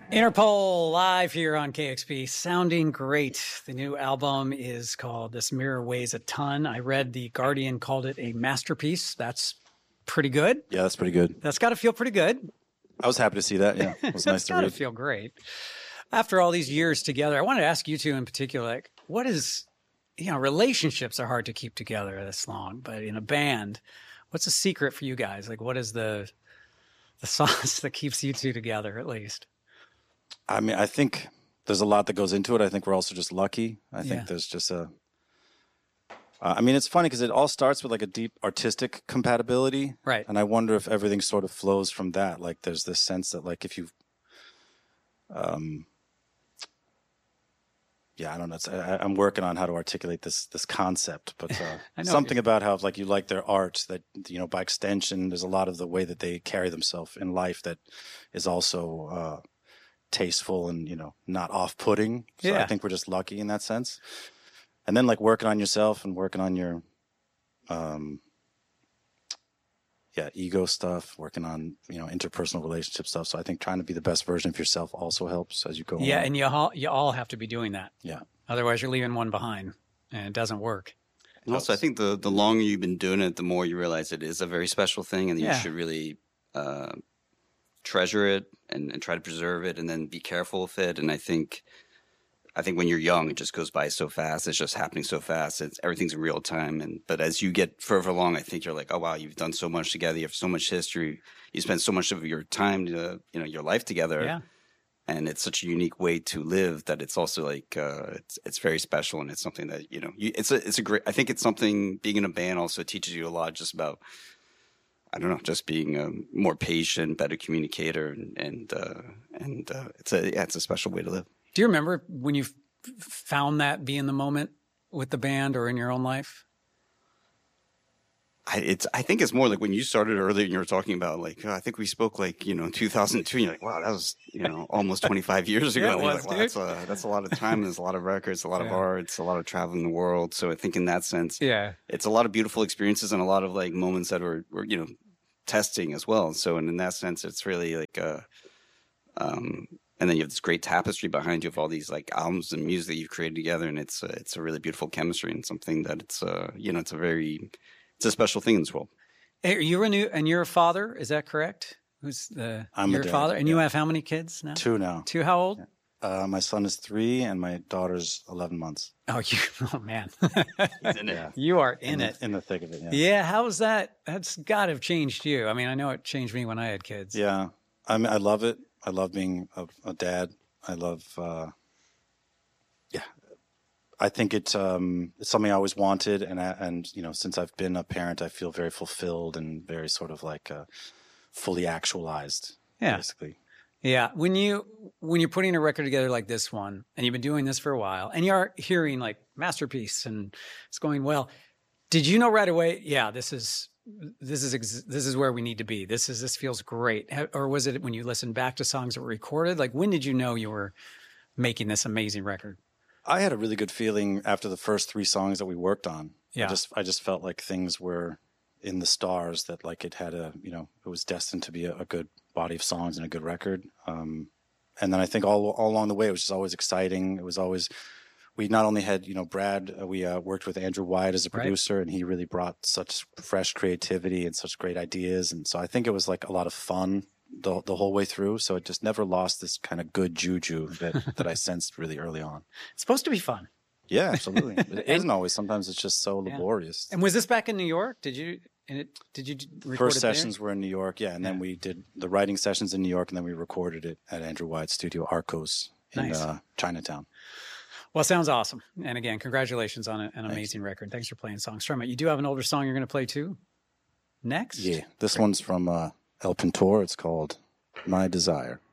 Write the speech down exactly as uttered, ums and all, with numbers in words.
Interpol live here on K X P, sounding great. The new album is called This Mirror Weighs a Ton. I read The Guardian called it a masterpiece. That's pretty good. Yeah, that's pretty good. That's got to feel pretty good. I was happy to see that. Yeah, it was nice to read. It's got to feel great. After all these years together, I wanted to ask you two in particular, like, what is, you know, relationships are hard to keep together this long, but in a band, what's the secret for you guys? Like, what is the the sauce that keeps you two together, at least? I mean, I think there's a lot that goes into it. I think we're also just lucky. I Yeah. think there's just a. Uh, I mean, it's funny because it all starts with like a deep artistic compatibility, Right. And I wonder if everything sort of flows from that. Like, there's this sense that, like, if you, um, yeah, I don't know. It's, I, I'm working on how to articulate this this concept, but uh, I know something about how like you like their art. That, you know, by extension, there's a lot of the way that they carry themselves in life that is also uh, tasteful and, you know, not off-putting. So Yeah. I think we're just lucky in that sense. And then like working on yourself and working on your, um, yeah, ego stuff, working on, you know, interpersonal relationship stuff. So I think trying to be the best version of yourself also helps as you go Yeah, on. and you all, you all have to be doing that. Yeah. Otherwise, you're leaving one behind, and it doesn't work. And also, I think the the longer you've been doing it, the more you realize it is a very special thing, and Yeah. you should really uh, treasure it and, and try to preserve it, and then be careful with it. And I think, I think when you're young, it just goes by so fast. It's just happening so fast. It's everything's in real time. And but as you get further along, I think you're like, oh wow, you've done so much together. You have so much history. You spend so much of your time, to, you know, your life together. Yeah. And it's such a unique way to live that it's also like uh, it's it's very special, and it's something that, you know, you, it's a it's a great. I think it's something, being in a band also teaches you a lot, just about, I don't know, just being a more patient, better communicator, and and uh, and uh, it's a yeah, it's a special way to live. Do you remember when you f- found that be in the moment with the band or in your own life? I, it's I think it's more like when you started earlier and you were talking about like, oh, I think we spoke like, you know, in two thousand two, and you're like, wow, that was, you know, almost twenty-five years ago. Yeah, it And you're was, like, wow, dude. that's a that's a lot of time. There's a lot of records, a lot of Yeah. art, it's a lot of traveling the world. So I think in that sense, Yeah. it's a lot of beautiful experiences and a lot of like moments that were, were you know, testing as well. So and in that sense, it's really like uh um and then you have this great tapestry behind you of all these like albums and music that you've created together, and it's uh, it's a really beautiful chemistry and something that it's uh you know, it's a very it's a special thing in this world. Hey, you're a new, and you're a father, is that correct? Who's the I'm a your dad, father? And you yeah. have how many kids now? Two now. Two, how old? Uh, my son is three and my daughter's eleven months. Oh, you, oh man. He's in it. Yeah. You are in the, it. In the thick of it, yeah. Yeah, how's that? That's got to have changed you. I mean, I know it changed me when I had kids. Yeah. I mean, I love it. I love being a, a dad. I love, uh, yeah. I think it's, um, it's something I always wanted. And, I, and, you know, since I've been a parent, I feel very fulfilled and very sort of like, uh, fully actualized, Yeah. basically. Yeah. When you, when you're putting a record together like this one, and you've been doing this for a while, and you're hearing like masterpiece and it's going well, did you know right away, yeah, this is, this is, ex- this is where we need to be. This is, this feels great. Ha- Or was it when you listened back to songs that were recorded? Like, when did you know you were making this amazing record? I had a really good feeling after the first three songs that we worked on. Yeah. I just, I just felt like things were in the stars, that like it had a, you know, it was destined to be a, a good body of songs and a good record. Um, and then I think all, all along the way, it was just always exciting. It was always, we not only had, you know, Brad, uh, we uh, worked with Andrew Wyatt as a Right. producer, and he really brought such fresh creativity and such great ideas. And so I think it was like a lot of fun the the whole way through. So it just never lost this kind of good juju that, that I sensed really early on. It's supposed to be fun. Yeah, absolutely. It isn't always. Sometimes it's just so Yeah. laborious. And was this back in New York? Did you, and it, did you d- record First it there? sessions were in New York, yeah, and then Yeah. we did the writing sessions in New York, and then we recorded it at Andrew Wyatt's studio, Arcos, in Nice. uh, Chinatown. Well, it sounds awesome. And again, congratulations on a, an amazing record. Thanks for playing songs from it. You do have an older song you're going to play too? Next? Yeah, this one's from uh, El Pintor. It's called My Desire.